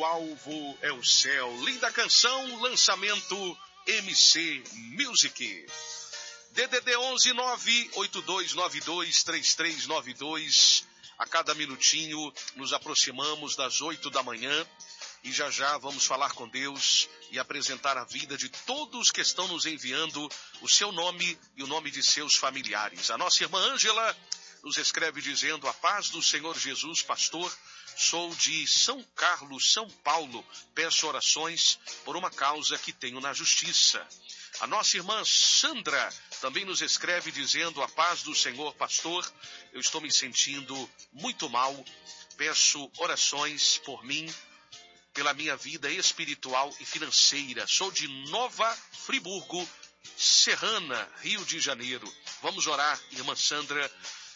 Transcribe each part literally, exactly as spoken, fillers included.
alvo é o céu. Linda canção, lançamento M C Music. D D D onze nove oito dois nove dois três três nove dois. A cada minutinho nos aproximamos das oito da manhã e já já vamos falar com Deus e apresentar a vida de todos que estão nos enviando o seu nome e o nome de seus familiares. A nossa irmã Ângela nos escreve dizendo: a paz do Senhor Jesus, pastor, sou de São Carlos, São Paulo, peço orações por uma causa que tenho na justiça. A nossa irmã Sandra também nos escreve dizendo: a paz do Senhor, pastor, eu estou me sentindo muito mal, peço orações por mim, pela minha vida espiritual e financeira. Sou de Nova Friburgo, Serrana, Rio de Janeiro. Vamos orar, irmã Sandra,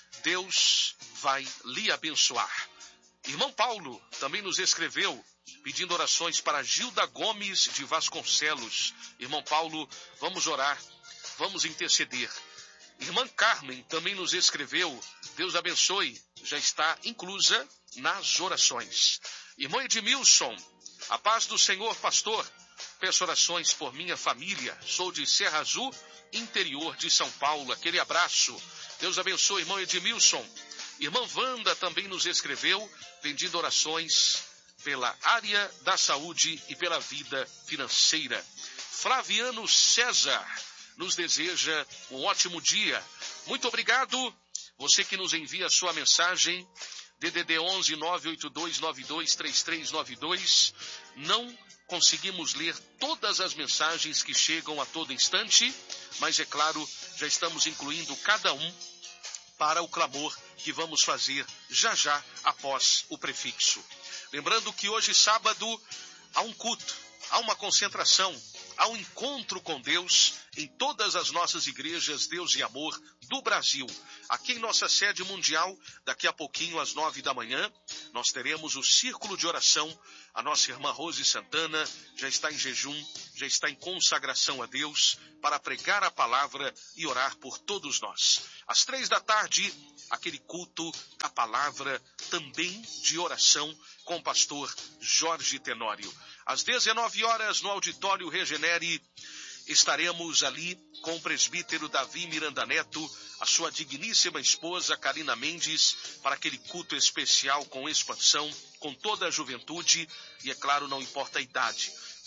Deus vai lhe abençoar. Irmão Paulo também nos escreveu pedindo orações para Gilda Gomes de Vasconcelos. Irmão Paulo, vamos orar, vamos interceder. Irmã Carmen também nos escreveu: Deus abençoe, já está inclusa nas orações. Irmão Edmilson, a paz do Senhor, pastor, peço orações por minha família, sou de Serra Azul, interior de São Paulo. Aquele abraço, Deus abençoe, irmão Edmilson. Irmã Wanda também nos escreveu pedindo orações pela área da saúde e pela vida financeira. Flaviano César nos deseja um ótimo dia. Muito obrigado, você que nos envia a sua mensagem, D D D onze nove oito dois nove dois três três nove dois. Não conseguimos ler todas as mensagens que chegam a todo instante, mas é claro, já estamos incluindo cada um para o clamor que vamos fazer já já após o prefixo. Lembrando que hoje, sábado, há um culto, há uma concentração, há um encontro com Deus em todas as nossas igrejas Deus e Amor do Brasil. Aqui em nossa sede mundial, daqui a pouquinho, às nove da manhã, nós teremos o círculo de oração. A nossa irmã Rose Santana já está em jejum, já está em consagração a Deus para pregar a palavra e orar por todos nós. Às três da tarde, aquele culto da palavra, também de oração, com o pastor Jorge Tenório. Às dezenove horas, no auditório Regenere, estaremos ali com o presbítero Davi Miranda Neto, a sua digníssima esposa Karina Mendes, para aquele culto especial com expansão, com toda a juventude e, é claro, não importa a idade.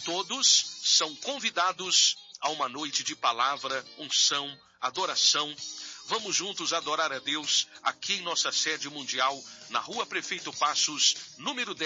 Todos são convidados a uma noite de palavra, unção, adoração. Vamos juntos adorar a Deus aqui em nossa sede mundial, na Rua Prefeito Passos, número dez.